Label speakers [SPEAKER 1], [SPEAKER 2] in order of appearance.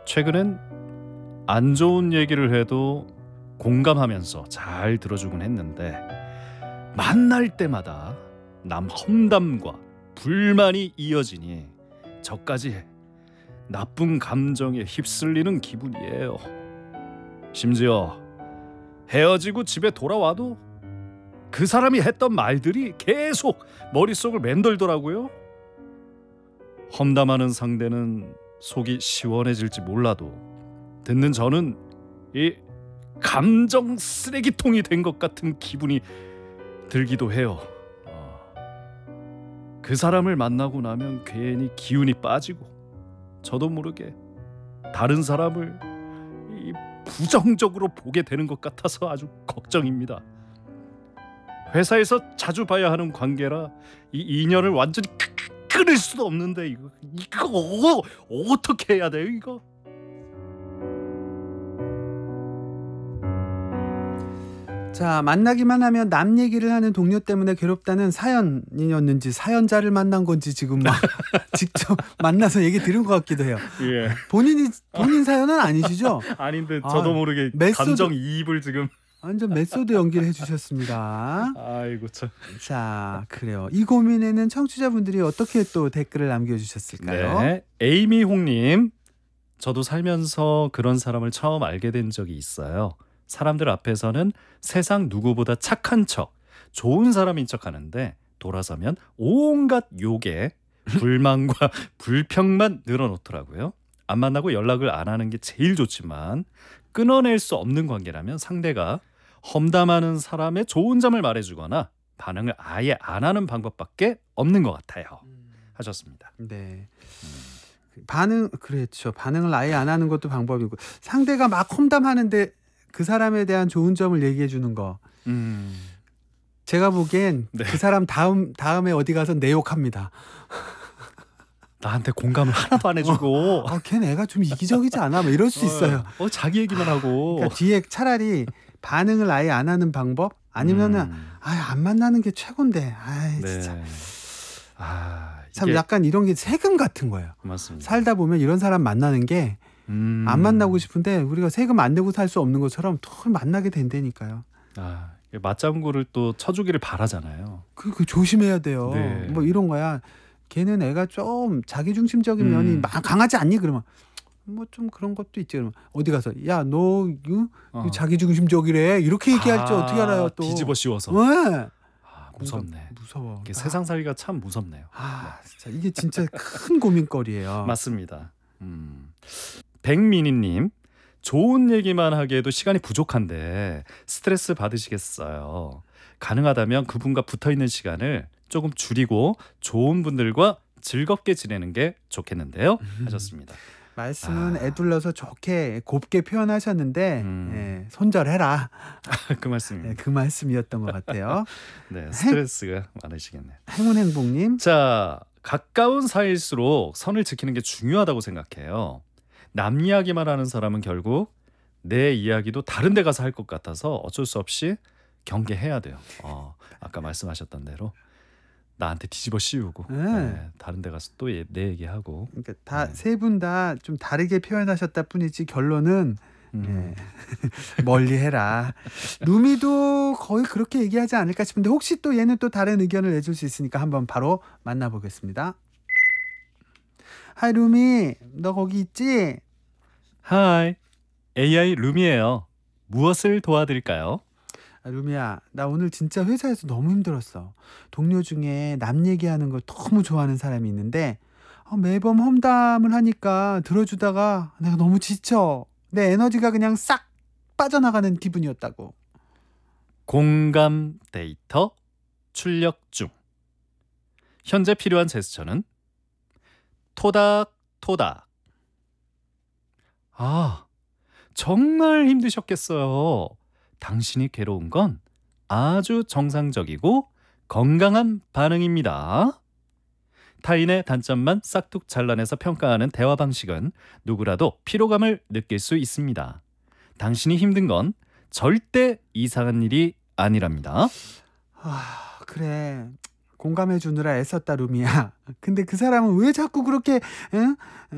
[SPEAKER 1] 최근엔 안 좋은 얘기를 해도 공감하면서 잘 들어주곤 했는데 만날 때마다 남 험담과 불만이 이어지니 저까지 나쁜 감정에 휩쓸리는 기분이에요. 심지어 헤어지고 집에 돌아와도 그 사람이 했던 말들이 계속 머릿속을 맴돌더라고요. 험담하는 상대는 속이 시원해질지 몰라도 듣는 저는 이 감정 쓰레기통이 된 것 같은 기분이 들기도 해요. 그 사람을 만나고 나면 괜히 기운이 빠지고 저도 모르게 다른 사람을 부정적으로 보게 되는 것 같아서 아주 걱정입니다. 회사에서 자주 봐야 하는 관계라 이 인연을 완전히 끊을 수도 없는데 이거 어떻게 해야 돼요 이거?
[SPEAKER 2] 자, 만나기만 하면 남 얘기를 하는 동료 때문에 괴롭다는 사연이었는지 사연자를 만난 건지 지금 막 직접 만나서 얘기 들은 것 같기도 해요.
[SPEAKER 1] 예.
[SPEAKER 2] 본인 사연은 아니시죠?
[SPEAKER 1] 아닌데 저도 모르게 감정 이입을 지금
[SPEAKER 2] 완전 메소드 연기를 해주셨습니다.
[SPEAKER 1] 아이고 참.
[SPEAKER 2] 자, 그래요. 이 고민에는 청취자분들이 어떻게 또 댓글을 남겨주셨을까요?
[SPEAKER 1] 네, 에이미홍님, 저도 살면서 그런 사람을 처음 알게 된 적이 있어요. 사람들 앞에서는 세상 누구보다 착한 척, 좋은 사람인 척하는데 돌아서면 온갖 욕에 불만과 불평만 늘어놓더라고요. 안 만나고 연락을 안 하는 게 제일 좋지만 끊어낼 수 없는 관계라면 상대가 험담하는 사람의 좋은 점을 말해주거나 반응을 아예 안 하는 방법밖에 없는 것 같아요. 하셨습니다.
[SPEAKER 2] 네. 그렇죠. 반응을 아예 안 하는 것도 방법이고 상대가 막 험담하는데 그 사람에 대한 좋은 점을 얘기해 주는 거. 제가 보기엔
[SPEAKER 1] 네.
[SPEAKER 2] 그 사람 다음에 어디 가서 내 욕합니다.
[SPEAKER 1] 나한테 공감을 하나도 안 해주고
[SPEAKER 2] 걔 애가 좀 이기적이지 않아? 뭐 이럴 수 있어요.
[SPEAKER 1] 자기 얘기만 하고.
[SPEAKER 2] 그러니까 뒤에 차라리 반응을 아예 안 하는 방법 아니면은 안 만나는 게 최고인데.
[SPEAKER 1] 네.
[SPEAKER 2] 진짜.
[SPEAKER 1] 이게
[SPEAKER 2] 참 약간 이런 게 세금 같은 거예요.
[SPEAKER 1] 맞습니다.
[SPEAKER 2] 살다 보면 이런 사람 만나는 게 안 만나고 싶은데 우리가 세금 안 내고 살 수 없는 것처럼 또 만나게 된다니까요.
[SPEAKER 1] 맞장구를 또 쳐주기를 바라잖아요.
[SPEAKER 2] 그 조심해야 돼요.
[SPEAKER 1] 네.
[SPEAKER 2] 뭐 이런 거야. 걔는 애가 좀 자기중심적인 면이 강하지 않니? 그러면 뭐 좀 그런 것도 있지. 그러면 어디 가서 야 너 자기중심적이래 이렇게 얘기할지 어떻게 알아요? 또
[SPEAKER 1] 뒤집어 씌워서.
[SPEAKER 2] 네.
[SPEAKER 1] 무섭네.
[SPEAKER 2] 무서워.
[SPEAKER 1] 세상 살기가 참 무섭네요.
[SPEAKER 2] 진짜 이게 진짜 큰 고민거리예요.
[SPEAKER 1] 맞습니다. 백민희님, 좋은 얘기만 하기에도 시간이 부족한데 스트레스 받으시겠어요. 가능하다면 그분과 붙어있는 시간을 조금 줄이고 좋은 분들과 즐겁게 지내는 게 좋겠는데요. 하셨습니다.
[SPEAKER 2] 말씀은 애둘러서 좋게 곱게 표현하셨는데 손절해라.
[SPEAKER 1] 그 말씀입니다.
[SPEAKER 2] 네, 그 말씀이었던 것 같아요.
[SPEAKER 1] 네, 스트레스가 많으시겠네요.
[SPEAKER 2] 행운행복님.
[SPEAKER 1] 자, 가까운 사이일수록 선을 지키는 게 중요하다고 생각해요. 남 이야기만 하는 사람은 결국 내 이야기도 다른 데 가서 할 것 같아서 어쩔 수 없이 경계해야 돼요. 아까 말씀하셨던 대로 나한테 뒤집어 씌우고 다른 데 가서 또 내 얘기하고.
[SPEAKER 2] 그러니까 다 세 분 다 좀 다르게 표현하셨다 뿐이지 결론은 멀리 해라. 루미도 거의 그렇게 얘기하지 않을까 싶은데 혹시 또 얘는 또 다른 의견을 내줄 수 있으니까 한번 바로 만나보겠습니다. 하이 루미, 너 거기 있지?
[SPEAKER 1] 하이, AI 루미예요. 무엇을 도와드릴까요?
[SPEAKER 2] 루미야, 나 오늘 진짜 회사에서 너무 힘들었어. 동료 중에 남 얘기하는 걸 너무 좋아하는 사람이 있는데 매번 험담을 하니까 들어주다가 내가 너무 지쳐. 내 에너지가 그냥 싹 빠져나가는 기분이었다고.
[SPEAKER 1] 공감 데이터 출력 중. 현재 필요한 제스처는 토닥토닥. 정말 힘드셨겠어요. 당신이 괴로운 건 아주 정상적이고 건강한 반응입니다. 타인의 단점만 싹둑 잘라내서 평가하는 대화 방식은 누구라도 피로감을 느낄 수 있습니다. 당신이 힘든 건 절대 이상한 일이 아니랍니다.
[SPEAKER 2] 그래. 공감해 주느라 애썼다 루미야. 근데 그 사람은 왜 자꾸 그렇게